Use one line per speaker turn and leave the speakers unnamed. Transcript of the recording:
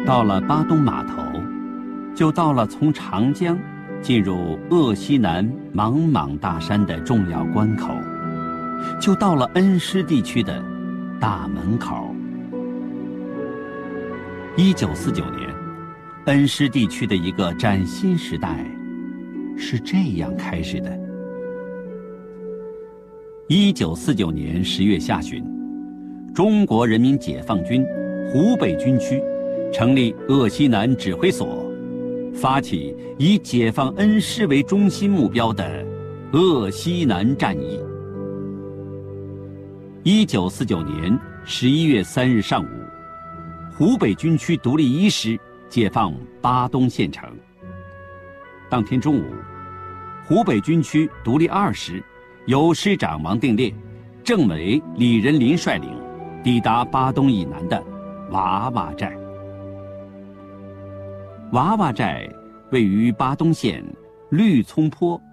到了巴东码头，就到了从长江进入鄂西南莽莽大山的重要关口，就到了恩施地区的大门口。1949年，恩施地区的一个崭新时代是这样开始的。1949年10月下旬，中国人民解放军湖北军区成立鄂西南指挥所，发起以解放恩施为中心目标的鄂西南战役。1949年11月3日上午，湖北军区独立1师解放巴东县城。当天中午，湖北军区独立2师由师长王定烈、政委李仁林率领，抵达巴东以南的娃娃寨。娃娃寨位于巴东县绿葱坡